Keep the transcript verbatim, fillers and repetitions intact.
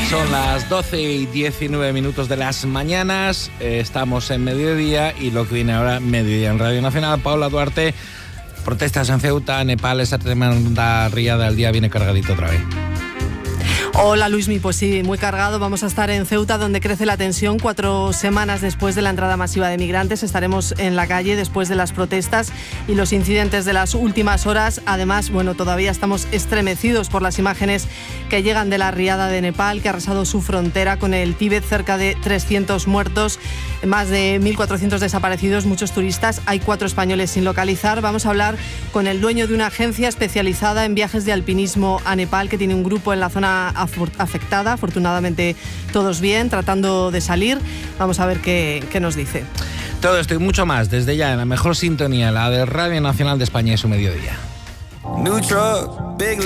Son las doce y diecinueve minutos de las mañanas, eh, estamos en mediodía y lo que viene ahora, mediodía en Radio Nacional. Paula Duarte, protestas en Ceuta, Nepal, esa tremenda riada del día viene cargadito otra vez. Hola Luismi, pues sí, muy cargado. Vamos a estar en Ceuta, donde crece la tensión. Cuatro semanas después de la entrada masiva de migrantes, estaremos en la calle después de las protestas y los incidentes de las últimas horas. Además, bueno, todavía estamos estremecidos por las imágenes que llegan de la riada de Nepal, que ha arrasado su frontera con el Tíbet, cerca de trescientos muertos, más de mil cuatrocientos desaparecidos, muchos turistas. Hay cuatro españoles sin localizar. Vamos a hablar con el dueño de una agencia especializada en viajes de alpinismo a Nepal, que tiene un grupo en la zona afectada, afortunadamente todos bien, tratando de salir. Vamos a ver qué, qué nos dice. Todo esto y mucho más desde ya en la mejor sintonía, la de Radio Nacional de España y su mediodía. New truck, big